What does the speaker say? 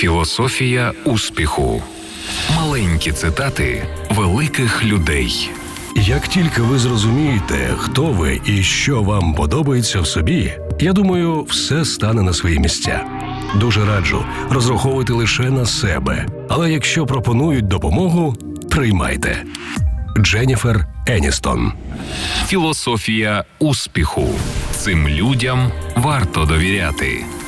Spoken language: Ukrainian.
Філософія успіху. Маленькі цитати великих людей. Як тільки ви зрозумієте, хто ви і що вам подобається в собі, я думаю, все стане на свої місця. Дуже раджу розраховувати лише на себе. Але якщо пропонують допомогу, приймайте. Дженніфер Еністон. Філософія успіху. Цим людям варто довіряти.